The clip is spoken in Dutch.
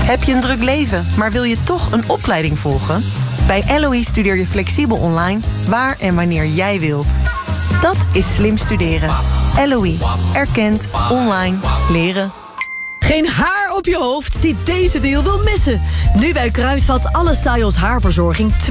Heb je een druk leven, maar wil je toch een opleiding volgen? Bij LOE studeer je flexibel online, waar en wanneer jij wilt. Dat is slim studeren. LOE. Erkend. Online. Leren. Geen haar op je hoofd die deze deal wil missen. Nu bij Kruidvat alle Sajos haarverzorging